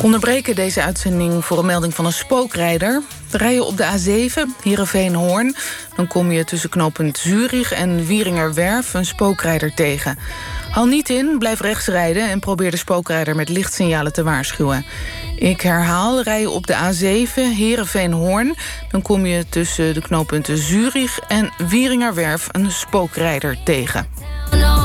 Onderbreken deze uitzending voor een melding van een spookrijder. Rij je op de A7, Heerenveen-Hoorn, dan kom je tussen knooppunt Zurich en Wieringerwerf een spookrijder tegen. Haal niet in, blijf rechts rijden en probeer de spookrijder met lichtsignalen te waarschuwen. Ik herhaal, rij je op de A7, Heerenveen-Hoorn, dan kom je tussen de knooppunten Zurich en Wieringerwerf een spookrijder tegen.